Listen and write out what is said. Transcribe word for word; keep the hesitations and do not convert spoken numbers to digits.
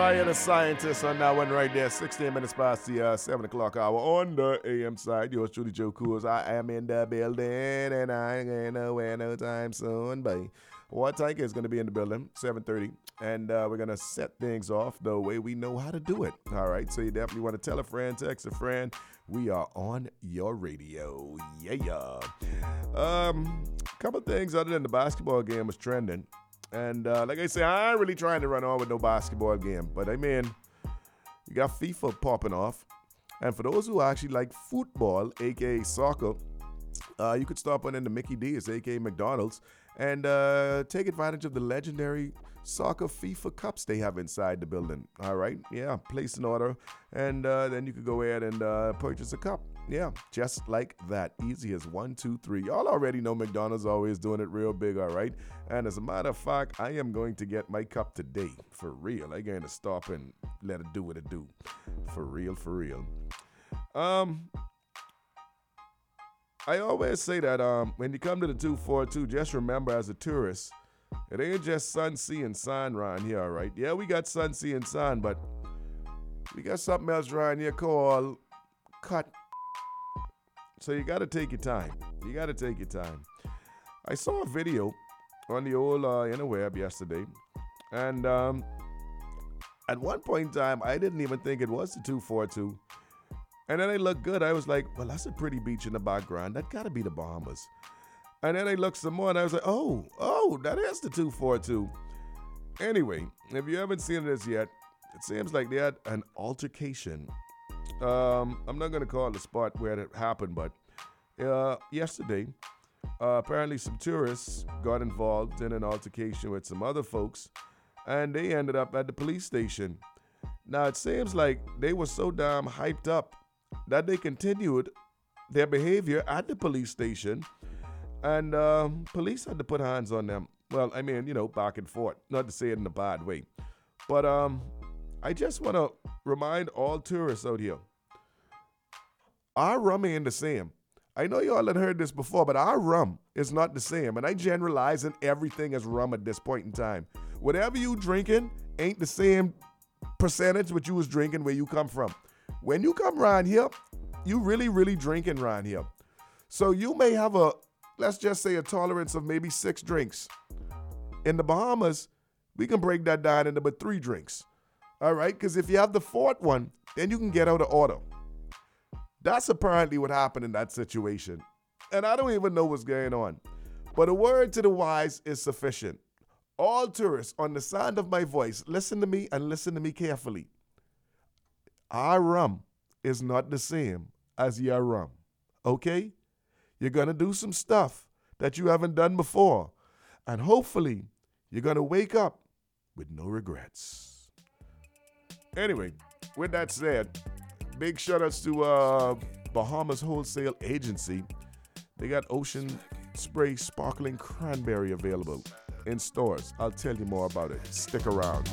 Ryan, the scientist, on that one right there. sixteen minutes past the uh, seven o'clock hour on the A M side. Yours truly, Joe Coors. I am in the building, and I ain't going nowhere no time soon, babe. What Tank is going to be in the building, seven thirty, and uh, we're going to set things off the way we know how to do it. All right, so you definitely want to tell a friend, text a friend. We are on your radio. Yeah. Um, couple things other than the basketball game was trending. And uh, like I say, I ain't really trying to run on with no basketball game. But I mean, you got FIFA popping off. And for those who actually like football, a k a soccer, uh, you could stop on into Mickey D's, a k a McDonald's, and uh, take advantage of the legendary soccer FIFA cups they have inside the building. All right? Yeah, place an order, and uh, then you could go ahead and uh, purchase a cup. Yeah, just like that. Easy as one, two, three. Y'all already know McDonald's always doing it real big, all right? And as a matter of fact, I am going to get my cup today. For real. I'm going to stop and let it do what it do. For real, for real. Um, I always say that um, when you come to the two forty-two, just remember as a tourist, it ain't just sun, sea, and sun around here, all right? Yeah, we got sun, sea, and sun, but we got something else around here called cut. So you got to take your time. You got to take your time. I saw a video on the old uh, interweb yesterday, and um, at one point in time, I didn't even think it was the two forty-two. And then I looked good. I was like, well, that's a pretty beach in the background. That got to be the Bahamas. And then I looked some more, and I was like, oh, oh, that is the two forty-two. Anyway, if you haven't seen this yet, it seems like they had an altercation. Um, I'm not going to call the spot where it happened, but uh, yesterday, uh, apparently some tourists got involved in an altercation with some other folks, and they ended up at the police station. Now, it seems like they were so damn hyped up that they continued their behavior at the police station, and um, police had to put hands on them. Well, I mean, you know, back and forth, not to say it in a bad way. But um, I just want to remind all tourists out here, our rum ain't the same. I know y'all had heard this before, but our rum is not the same. And I generalizing everything as rum at this point in time. Whatever you drinking ain't the same percentage what you was drinking where you come from. When you come around here, you really, really drinking around here. So you may have a, let's just say a tolerance of maybe six drinks. In the Bahamas, we can break that down into but three drinks. All right, because if you have the fourth one, then you can get out of order. That's apparently what happened in that situation. And I don't even know what's going on. But a word to the wise is sufficient. All tourists, on the sound of my voice, listen to me and listen to me carefully. Our rum is not the same as your rum. Okay? You're going to do some stuff that you haven't done before. And hopefully, you're going to wake up with no regrets. Anyway, with that said, big shout outs to uh, Bahamas Wholesale Agency. They got Ocean Spray Sparkling Cranberry available in stores. I'll tell you more about it. Stick around.